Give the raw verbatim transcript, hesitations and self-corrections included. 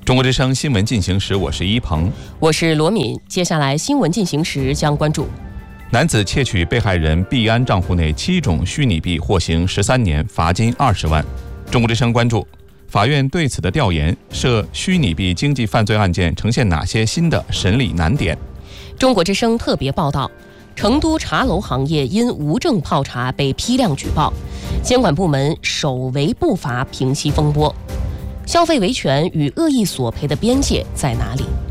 中国之声新闻进行时，我是一鹏， 我是罗敏。接下来新闻进行时将关注： 男子窃取被害人币安账户内七种虚拟币，获刑十三年，罚金二十万。中国之声关注：法院对此的调研涉虚拟币经济犯罪案件呈现哪些新的审理难点？ 中国之声特别报道：成都茶楼行业因无证泡茶被批量举报，监管部门首为不罚平息风波。消费维权与恶意索赔的边界在哪里？